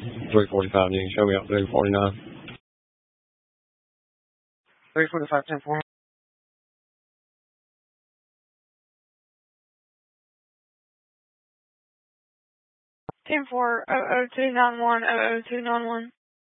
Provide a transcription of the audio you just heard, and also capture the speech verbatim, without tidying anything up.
three forty-five, you can show me up to forty-nine. three forty-five, ten four. ten four, oh oh two nine one, oh oh two nine one.